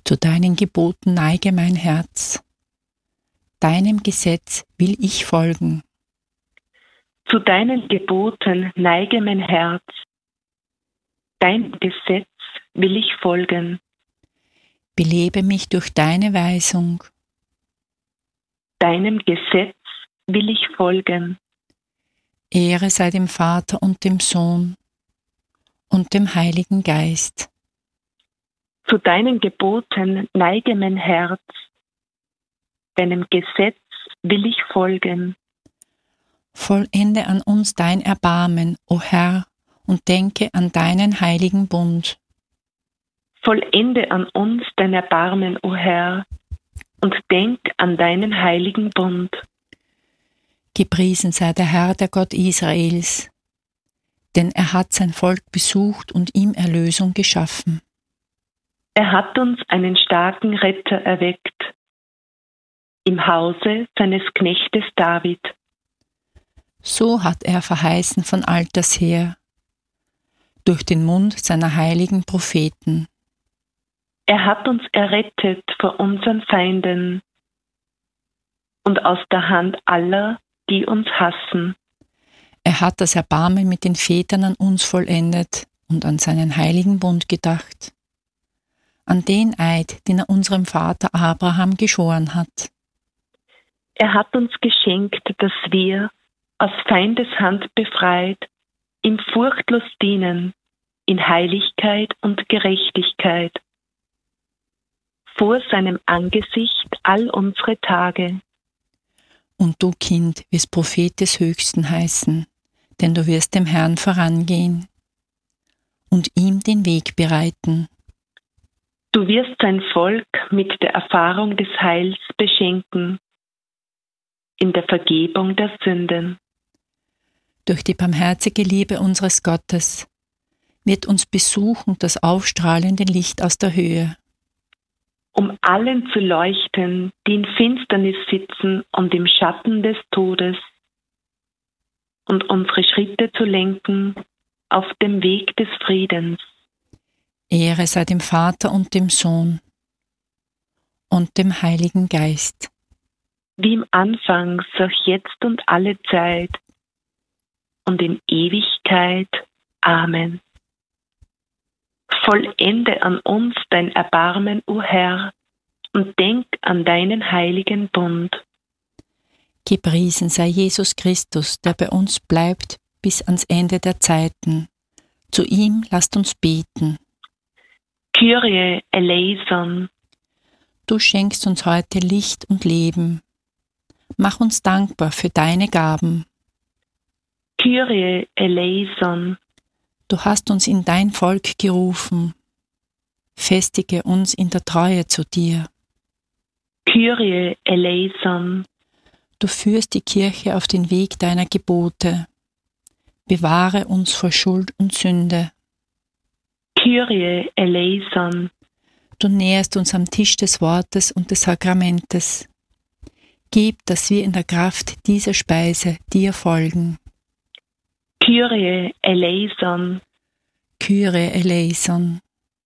Zu deinen Geboten neige mein Herz. Deinem Gesetz will ich folgen. Zu deinen Geboten neige mein Herz. Dein Gesetz will ich folgen. Belebe mich durch deine Weisung. Deinem Gesetz will ich folgen. Ehre sei dem Vater und dem Sohn und dem Heiligen Geist. Zu deinen Geboten neige mein Herz. Deinem Gesetz will ich folgen. Vollende an uns dein Erbarmen, o Herr, und denke an deinen heiligen Bund. Vollende an uns dein Erbarmen, o Herr, und denk an deinen heiligen Bund. Gepriesen sei der Herr, der Gott Israels, denn er hat sein Volk besucht und ihm Erlösung geschaffen. Er hat uns einen starken Retter erweckt, im Hause seines Knechtes David. So hat er verheißen von alters her, durch den Mund seiner heiligen Propheten. Er hat uns errettet vor unseren Feinden und aus der Hand aller, die uns hassen. Er hat das Erbarmen mit den Vätern an uns vollendet und an seinen heiligen Bund gedacht, an den Eid, den er unserem Vater Abraham geschworen hat. Er hat uns geschenkt, dass wir, aus Feindes Hand befreit, ihm furchtlos dienen, in Heiligkeit und Gerechtigkeit, vor seinem Angesicht all unsere Tage. Und du, Kind, wirst Prophet des Höchsten heißen, denn du wirst dem Herrn vorangehen und ihm den Weg bereiten. Du wirst sein Volk mit der Erfahrung des Heils beschenken, in der Vergebung der Sünden. Durch die barmherzige Liebe unseres Gottes wird uns besuchen das aufstrahlende Licht aus der Höhe. Um allen zu leuchten, die in Finsternis sitzen und im Schatten des Todes, und unsere Schritte zu lenken auf dem Weg des Friedens. Ehre sei dem Vater und dem Sohn und dem Heiligen Geist. Wie im Anfang, so auch jetzt und alle Zeit und in Ewigkeit. Amen. Vollende an uns dein Erbarmen, o Herr, und denk an deinen heiligen Bund. Gepriesen sei Jesus Christus, der bei uns bleibt bis ans Ende der Zeiten. Zu ihm lasst uns beten. Kyrie eleison. Du schenkst uns heute Licht und Leben. Mach uns dankbar für deine Gaben. Kyrie eleison. Du hast uns in dein Volk gerufen. Festige uns in der Treue zu dir. Kyrie eleison. Du führst die Kirche auf den Weg deiner Gebote. Bewahre uns vor Schuld und Sünde. Kyrie eleison. Du nährst uns am Tisch des Wortes und des Sakramentes. Gib, dass wir in der Kraft dieser Speise dir folgen. Kyrie eleison. Kyrie eleison.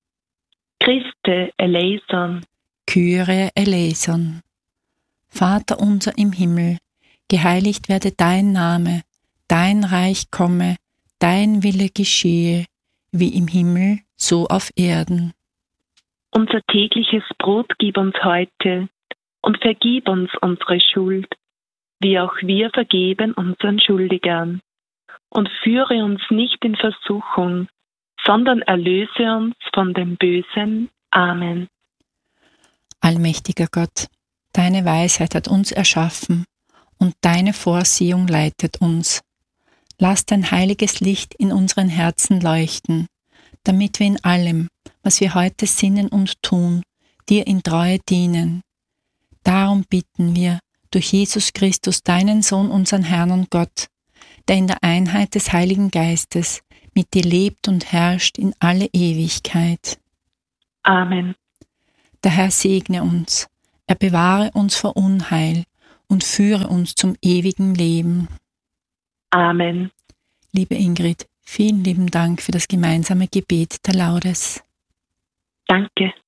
Christe eleison. Kyrie eleison. Vater unser im Himmel, geheiligt werde dein Name, dein Reich komme, dein Wille geschehe, wie im Himmel, so auf Erden. Unser tägliches Brot gib uns heute und vergib uns unsere Schuld, wie auch wir vergeben unseren Schuldigern. Und führe uns nicht in Versuchung, sondern erlöse uns von dem Bösen. Amen. Allmächtiger Gott, deine Weisheit hat uns erschaffen und deine Vorsehung leitet uns. Lass dein heiliges Licht in unseren Herzen leuchten, damit wir in allem, was wir heute sinnen und tun, dir in Treue dienen. Darum bitten wir durch Jesus Christus, deinen Sohn, unseren Herrn und Gott, der in der Einheit des Heiligen Geistes mit dir lebt und herrscht in alle Ewigkeit. Amen. Der Herr segne uns, er bewahre uns vor Unheil und führe uns zum ewigen Leben. Amen. Liebe Ingrid, vielen lieben Dank für das gemeinsame Gebet der Laudes. Danke.